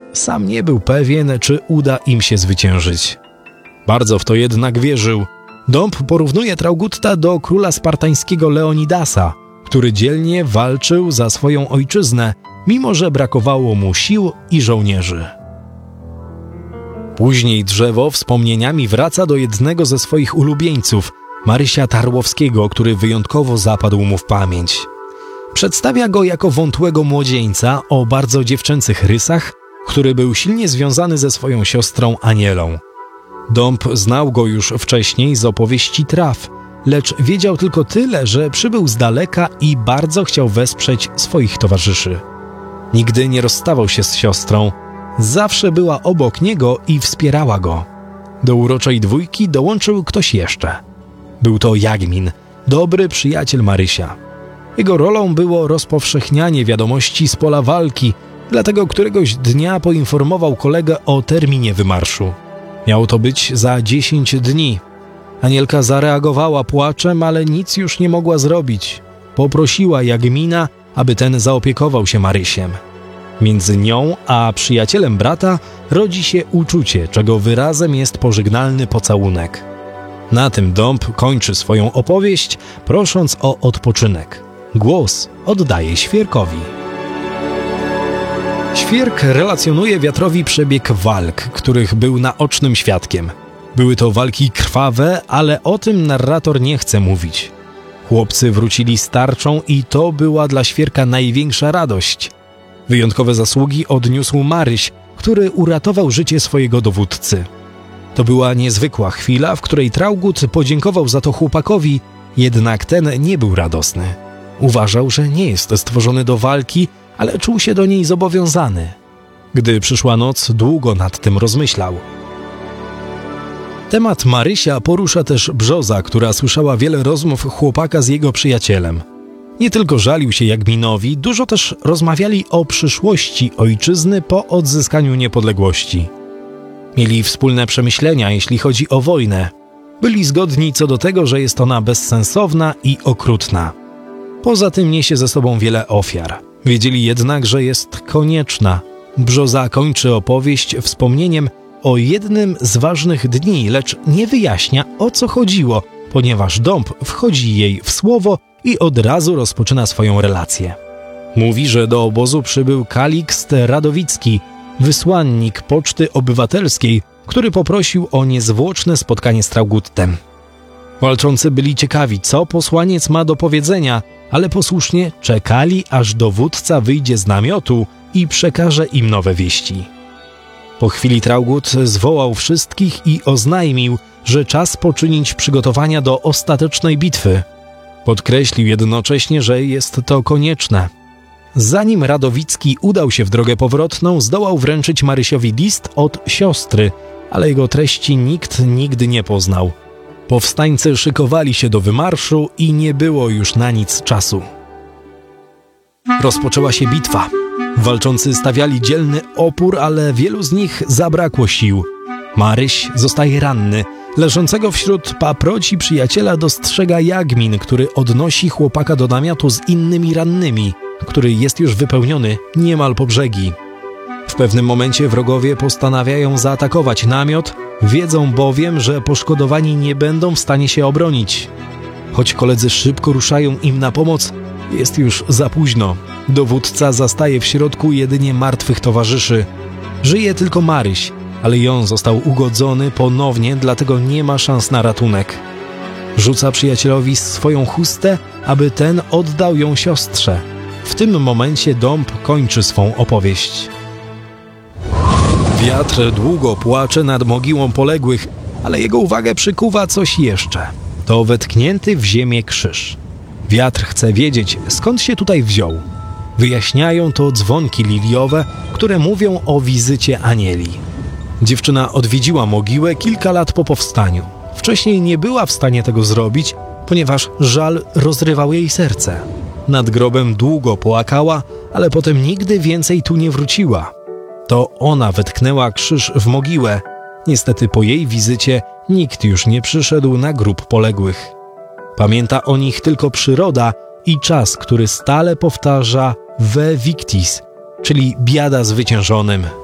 sam nie był pewien, czy uda im się zwyciężyć. Bardzo w to jednak wierzył. Dąb porównuje Traugutta do króla spartańskiego Leonidasa, który dzielnie walczył za swoją ojczyznę, mimo że brakowało mu sił i żołnierzy. Później drzewo wspomnieniami wraca do jednego ze swoich ulubieńców, Marysia Tarłowskiego, który wyjątkowo zapadł mu w pamięć. Przedstawia go jako wątłego młodzieńca o bardzo dziewczęcych rysach, który był silnie związany ze swoją siostrą Anielą. Dąb znał go już wcześniej z opowieści traw, lecz wiedział tylko tyle, że przybył z daleka i bardzo chciał wesprzeć swoich towarzyszy. Nigdy nie rozstawał się z siostrą, zawsze była obok niego i wspierała go. Do uroczej dwójki dołączył ktoś jeszcze. Był to Jagmin, dobry przyjaciel Marysia. Jego rolą było rozpowszechnianie wiadomości z pola walki, dlatego któregoś dnia poinformował kolegę o terminie wymarszu. Miało to być za 10 dni. Anielka zareagowała płaczem, ale nic już nie mogła zrobić. Poprosiła Jagmina, aby ten zaopiekował się Marysiem. Między nią a przyjacielem brata rodzi się uczucie, czego wyrazem jest pożegnalny pocałunek. Na tym Dąb kończy swoją opowieść, prosząc o odpoczynek. Głos oddaje Świerkowi. Świerk relacjonuje wiatrowi przebieg walk, których był naocznym świadkiem. Były to walki krwawe, ale o tym narrator nie chce mówić. Chłopcy wrócili z tarczą i to była dla Świerka największa radość. Wyjątkowe zasługi odniósł Maryś, który uratował życie swojego dowódcy. To była niezwykła chwila, w której Traugut podziękował za to chłopakowi, jednak ten nie był radosny. Uważał, że nie jest stworzony do walki, ale czuł się do niej zobowiązany. Gdy przyszła noc, długo nad tym rozmyślał. Temat Marysia porusza też Brzoza, która słyszała wiele rozmów chłopaka z jego przyjacielem. Nie tylko żalił się Jagminowi, dużo też rozmawiali o przyszłości ojczyzny po odzyskaniu niepodległości. Mieli wspólne przemyślenia, jeśli chodzi o wojnę. Byli zgodni co do tego, że jest ona bezsensowna i okrutna. Poza tym niesie ze sobą wiele ofiar. Wiedzieli jednak, że jest konieczna. Brzoza kończy opowieść wspomnieniem o jednym z ważnych dni, lecz nie wyjaśnia, o co chodziło, ponieważ Dąb wchodzi jej w słowo i od razu rozpoczyna swoją relację. Mówi, że do obozu przybył Kalikst Radowicki, wysłannik Poczty Obywatelskiej, który poprosił o niezwłoczne spotkanie z Trauguttem. Walczący byli ciekawi, co posłaniec ma do powiedzenia, ale posłusznie czekali, aż dowódca wyjdzie z namiotu i przekaże im nowe wieści. Po chwili Traugut zwołał wszystkich i oznajmił, że czas poczynić przygotowania do ostatecznej bitwy. Podkreślił jednocześnie, że jest to konieczne. Zanim Radowicki udał się w drogę powrotną, zdołał wręczyć Marysiowi list od siostry, ale jego treści nikt nigdy nie poznał. Powstańcy szykowali się do wymarszu i nie było już na nic czasu. Rozpoczęła się bitwa. Walczący stawiali dzielny opór, ale wielu z nich zabrakło sił. Maryś zostaje ranny. Leżącego wśród paproci przyjaciela dostrzega Jagmin, który odnosi chłopaka do namiotu z innymi rannymi, który jest już wypełniony niemal po brzegi. W pewnym momencie wrogowie postanawiają zaatakować namiot, wiedzą bowiem, że poszkodowani nie będą w stanie się obronić. Choć koledzy szybko ruszają im na pomoc, jest już za późno. Dowódca zastaje w środku jedynie martwych towarzyszy. Żyje tylko Maryś, ale i on został ugodzony ponownie, dlatego nie ma szans na ratunek. Rzuca przyjacielowi swoją chustę, aby ten oddał ją siostrze. W tym momencie Dąb kończy swą opowieść. Wiatr długo płacze nad mogiłą poległych, ale jego uwagę przykuwa coś jeszcze. To wetknięty w ziemię krzyż. Wiatr chce wiedzieć, skąd się tutaj wziął. Wyjaśniają to dzwonki liliowe, które mówią o wizycie Anieli. Dziewczyna odwiedziła mogiłę kilka lat po powstaniu. Wcześniej nie była w stanie tego zrobić, ponieważ żal rozrywał jej serce. Nad grobem długo płakała, ale potem nigdy więcej tu nie wróciła. To ona wetknęła krzyż w mogiłę. Niestety po jej wizycie nikt już nie przyszedł na grób poległych. Pamięta o nich tylko przyroda i czas, który stale powtarza Ve Victis, czyli biada zwyciężonym.